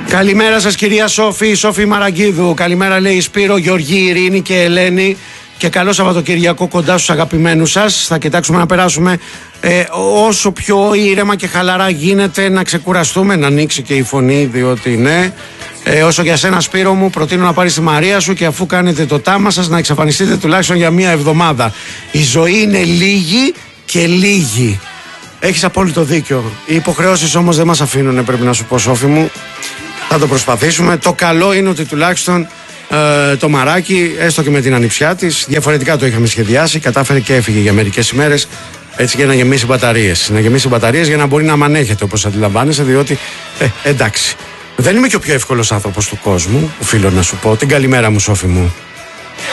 Καλημέρα σας κυρία Σόφη Μαραγκίδου. Καλημέρα λέει Σπύρο, Γεωργή, Ειρήνη και Ελένη. Και καλό Σαββατοκυριακό κοντά στους αγαπημένους σας. Θα κοιτάξουμε να περάσουμε όσο πιο ήρεμα και χαλαρά γίνεται, να ξεκουραστούμε, να ανοίξει και η φωνή, διότι ναι. Όσο για σένα Σπύρο μου, προτείνω να πάρεις τη Μαρία σου και αφού κάνετε το τάμα σας να εξαφανιστείτε τουλάχιστον για μία εβδομάδα. Η ζωή είναι λίγη και λίγη. Έχεις απόλυτο δίκιο. Οι υποχρεώσεις όμως δεν μας αφήνουν, πρέπει να σου πω Σόφη μου. Θα το προσπαθήσουμε. Το καλό είναι ότι τουλάχιστον το μαράκι, έστω και με την ανιψιά της, διαφορετικά το είχαμε σχεδιάσει, κατάφερε και έφυγε για μερικές ημέρες, έτσι για να γεμίσει μπαταρίες. Να γεμίσει μπαταρίες για να μπορεί να μανέχεται, όπως αντιλαμβάνεσαι, διότι εντάξει. Δεν είμαι και ο πιο εύκολος άνθρωπος του κόσμου, οφείλω να σου πω. Την καλημέρα μου Σόφη μου.